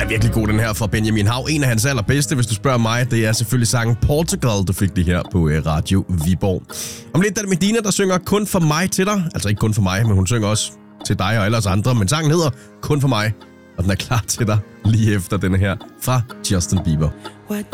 er virkelig god, den her fra Benjamin Hav. En af hans allerbedste, hvis du spørger mig. Det er selvfølgelig sangen Portugal, du fik det her på Radio Viborg. Om lidt er det Medina, der synger Kun for mig til dig. Altså ikke kun for mig, men hun synger også til dig og ellers andre. Men sangen hedder Kun for mig, og den er klar til dig lige efter denne her fra Justin Bieber.